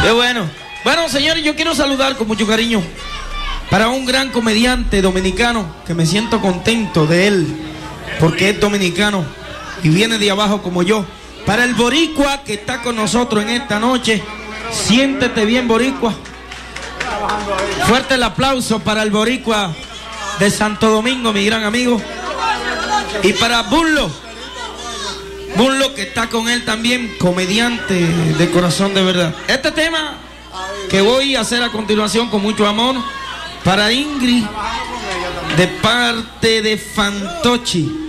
Qué bueno. Bueno, señores, yo quiero saludar con mucho cariño para un gran comediante dominicano que me siento contento de él, porque es dominicano y viene de abajo como yo. Para el boricua que está con nosotros en esta noche, siéntete bien, boricua. Fuerte el aplauso para el boricua de Santo Domingo, mi gran amigo. Y para Bunlo que está con él también, comediante de corazón de verdad. Este tema que voy a hacer a continuación con mucho amor para Ingrid, de parte de Fantochi.